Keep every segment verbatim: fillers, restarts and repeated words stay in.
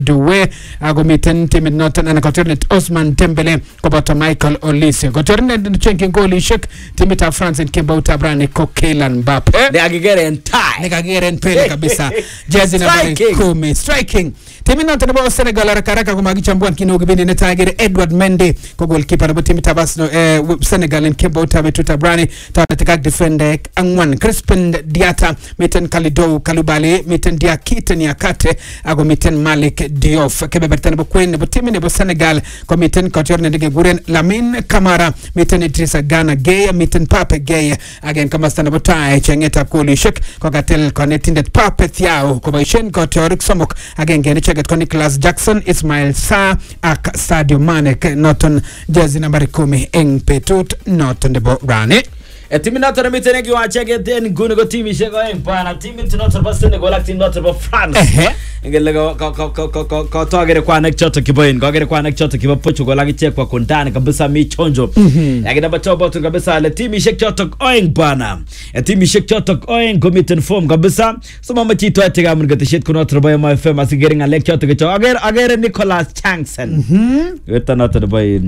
Duwe ago miten timit noton ana kotornet Osman Dembele koboto Michael Olise kotornet chenke golishek timit af France kemba utabrani ko Kylian Mbappe ne agigeren tie ne agigeren pele kabisa jezi nambari kumi striking timit noton nebo Senegal arakaraka kumagichambua kino gibini ne tagere Edward Mendy ko goalkeeper nebo timit abasno eh, Senegal kemba utabrani tawatika defender angwan Crispin Diata miten Kalidou Koulibaly miten Diakite Niakate ago miten Malik Diouf kebe bertane bo kwen bo timine bo Senegal ko miten kotorne de guren Lamine Camara miten Idrissa Gana Gueye miten Pape Gueye again kama stana bo tae chengeta golishek ko gatel connected Pape Thiaw ko baishen kotorik somok again gene cheget ko Nicholas Jackson Ismail Sarr ak Sadio Mane noton jezi nambari kumi eng petut noton de bo rane e timi nato mitene ki wachege den gune go timi shego en pana timi tunato ba Senegal ak timi nato ba France ngele ko ko ko ko to agere kwa nek choto kiboin ko agere kwa nek choto kibo Portugal ak chekwa kundani kabisa mi chonjo yakina ba chobo tu kabisa le timi shek choto oeng pana e timi shek choto oeng committee form kabisa so mama chito atega mun gate shet kuno trobo ma fm asigere ngale choto ke agere agere Nicholas Jackson mhm weta nato boy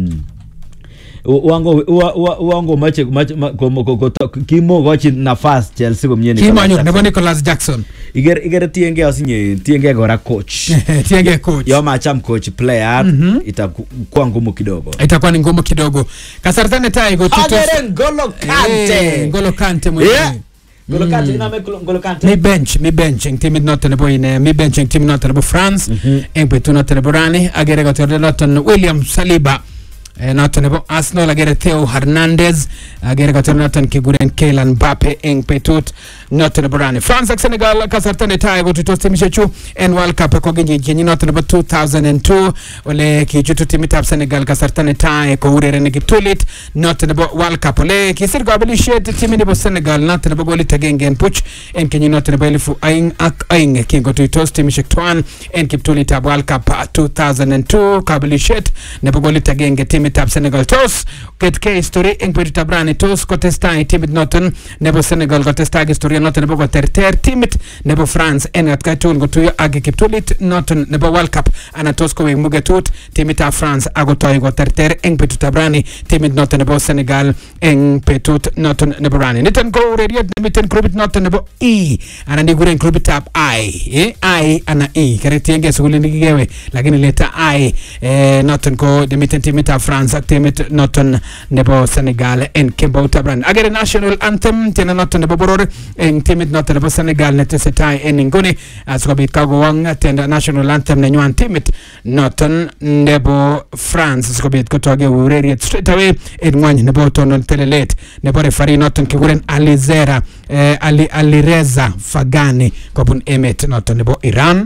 wango wango mache kimo gochi nafasi Chelsea komnyeni kimanyo nebo Nicholas Jackson iger iger tienge asinye tienge gora coach tienge coach yo macham coach player itakuwa ngumu kidogo itakuwa ni ngumu kidogo kasartane tai go tutu Ngolo Kante Ngolo Kante mwenyewe Ngolo Kante ina me Ngolo Kante mi bench mi bench en team not nebo ine mi bench en team not nebo France en petu not nebo rani agere go torde noton William Saliba noton nebo Arsenal agere Theo Hernandez agere goton noton kiguren Kylian Mbappe eng petut noton nebo rani France ak Senegal kasartane tae go tutos timishe chu en World Cup ko ginji jenyi noton nebo two thousand two ole kijutu timit ab Senegal kasartane tae ko ureren kiptulit noton nebo World Cup ole kisir go abilishet timi nebo Senegal noton nebo golit agenge en puch en kenyi noton nebo elifu aing ak aing kingo tutos timishe twan en kiptulit ab World Cup two thousand two kabilishet nebo golit agenge timit ab Senegal tos ketke history en petut ab rani tos kotestai timit noton nebo Senegal kotestai historia noton nebo koterter timit nebo France en atkaitun gotuyo age kiptulit noton nebo World Cup ana tos ko mugetut timit ab France agotoy koterter en petut ab rani timit noton nebo Senegal en petut noton nebo rani niton ko ureriet miten klubit noton nebo E ana ni guren klubit ab I eh I ana E kare tienge suguli nigewe lakini leta I eh noton ko miten timit ab France ak timit noton nebo Senegal en kemba utabran agere national anthem tena noton nebo boror en timit noton nebo Senegal netesetai en nguni asikobit kago wang tenda national anthem nenywan timit noton nebo France asikobit kotoge ureriet straight away en ngwany nebo tonon telelet nebo referee noton kiguren Alizera eh, Ali Alireza Fagani kobun emet noton nebo Iran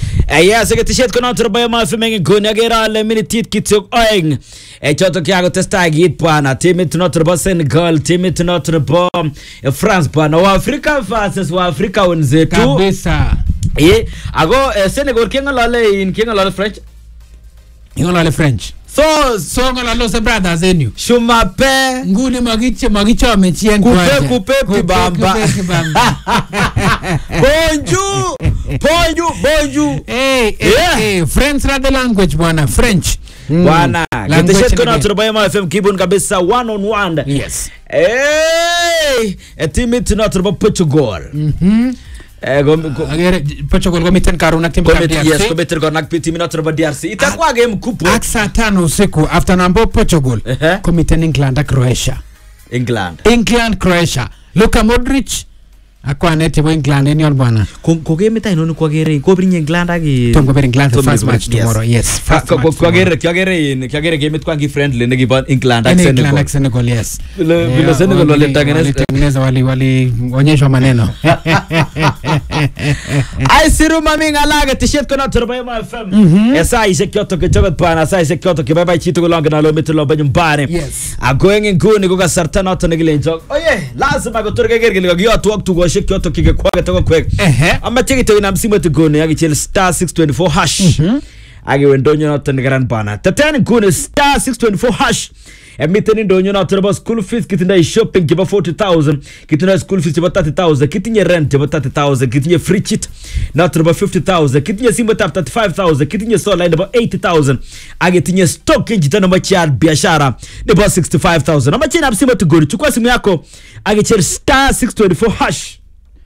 aya segetishet kono turbo ma fimeng gune agera le minitit kitok oeng e choto kyago testa git bwana timit no turbo Senegal timit no turbo France bwana wa Afrika versus wa Afrika wenzetu kabisa eh ago Senegal kengolale in kengolale French ingolale French so so ngolalo se brothers enu shumape nguni magiche magicho mechien kupe kupe kibamba bonjour bonjour bonjour eh eh French radio language bwana French bwana kiteshet kuna turbo ma F M kibun kabisa one on one yes eh a team tuna turbo Portugal mhm eh go agere Portugal go miten karuna timu ya D R C yes go better go nak timu na turbo D R C itakuwa game kubwa aksa tano usiku after nambo Portugal ko miten England ak Croatia England England Croatia Luka Modric akwane timu England enion bwana ko game ta ino ko gere ko bring England agi tongo ber England the first match tomorrow yes ko gere ko gere in ko gere game kwa ngi friendly ne giba England ak Senegal England ak Senegal yes bila Senegal wale tengeneza wali wali onyesha maneno ai siru mami ngalaga t-shirt kono turbo ma F M esa ise kyoto ke jogot pana esa ise kyoto ke bye bye chito longa na lo mitlo banyum bare yes agoeng nguni ko kasarta noto ne gilenjo oye lazima go turge gergel go yo tuok tugo kyoto kige kwa to kwek amma cheki to ina msimu tugone yagi chel star six twenty-four hash agi wendonyo noto ne garan bana tatani nguni star six twenty-four hash Miten ndonyo noton nebo school fees, kitindoi shopping chebo forty thousand, kitindoi school fees chebo thirty thousand, kitinye rent chebo thirty thousand, kitinye free chit noton nebo fifty thousand, kitinye simu tab thirty-five thousand, kitinye solar nebo eighty thousand, ak kitinye stock chito nebo chiar biashara nebo sixty-five thousand. Ama china simu tugori, chukua simu yako ak ichel star six twenty-four hash.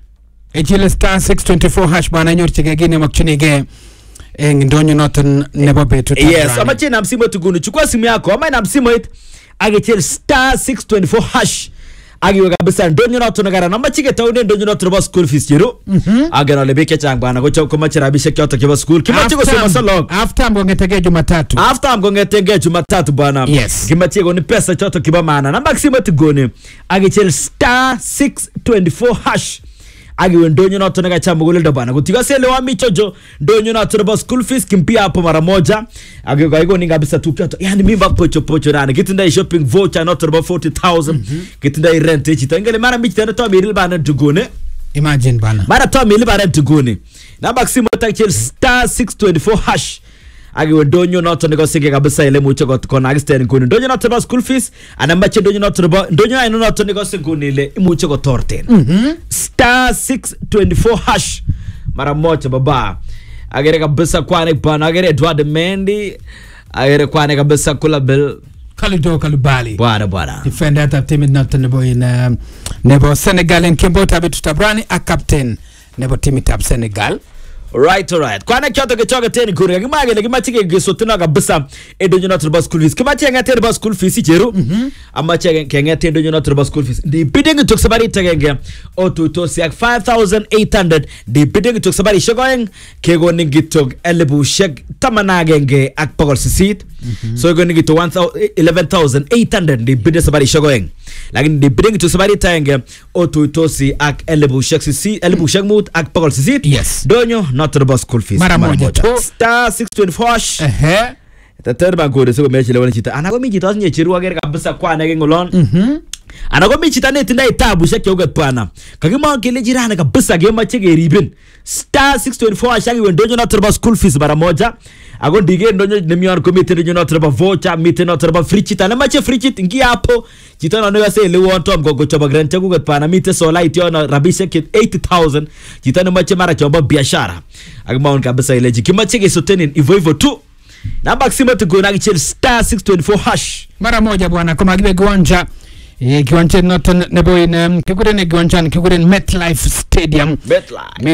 Echile star six twenty-four hash bana nyorchige gine makchinige eng ndonyo noton nebo betut. Yes, ama china simu tugoni, chukua simu yako ama ina simu it ak ichel star six twenty-four hash. Agiwe kabisa ndonyo noton ngara namba chike taune ndonyo noton nebo school fees jero. Mhm. Agana lebe kechang bana ko ko machira bishe kyoto kiba school. Kimache ko soma salon. After mgongetege Jumatatu. After mgongetege Jumatatu bana. Yes. Kimache ko ni pesa kyoto kiba maana. Namba kisima tugone. Agichel star six twenty-four hash. Agiwe ndonyo noton nga chambo guleldo bana. Kutiga sele wa michojo ndonyo noton nebo school fees kimpia hapo mara moja. Agiwe kwa higo ninga bisa tu kyoto. Yani mimba pocho pocho rani. Kitindai shopping voucher noton nebo forty thousand. Mm-hmm. Kitindai rent echita. Ingele mara michita toa miril bana tugone. Imagine bana. Mara toa miril bana tugone. Namba kisima takichel star six twenty-four hash. Agiwe ndonyo noton ngo sike kabisa ile mucho got kona agisten ngoni ndonyo noton ba school fees anambache ndonyo noton ba ndonyo ino noton ngo singoni ile mucho got torten. Mhm. Star six twenty-four hash mara moja baba. Agere kabisa kwane bana agere Edward Mendy agere kwane kabisa kula bel Kalido Kalubali. Bwana bwana. Defender at team noton nebo in um, nebo Senegal en Kembota betu tabrani a captain nebo team tab Senegal. Right, alright. Kwana kyoto kechoga teni kuri. Kimage le kimachike gesotuna kabisa edonyo noton ba school fees. Kimache ngate ba school fees jero. Mhm. Amache ngate edonyo noton ba school fees. The bidding to somebody tagenge oto to siak five thousand eight hundred. The bidding to somebody shogoeng kego ningitog elebu shek tamanagenge ak pagol sisit. So go ningito eleven thousand eight hundred. The bidding somebody shogoeng. Lakini the bidding to somebody tagenge oto to si ak elebu shek sisit elebu shek mut ak pagol sisit. Yes. Donyo not the bus school fees. Mara moja tu. Star six twenty-four hash. Ehe. Taterba ngode siko mechi lewana chita. Anago miji tasinye chiru agere kabisa kwa nage ngolon. Mhm. Anago miji tane tinda itabu shake ugat pana. Kagima kile jirana kabisa gema chege ribin. Star six twenty-four hash agi wendonyo not the bus school fees mara moja. Ago dige ndonyo nemion komite ndonyo not the voucher, mite not the free chita. Na mache free chit ngi hapo. Chita na nega se le wonto mgogo choba grant ugat pana mite so light yo na rabisha kit eighty thousand. Chita na mache mara choba biashara. Agima on kabisa ile jikima chege sotenin ivo ivo tu. Namba kisima tugo na kichel star six twenty-four hash. Mara moja bwana kama gibe gwanja. E kiwanja noton nebo in um, kikuren e kiwanja kikuren MetLife Stadium. MetLife.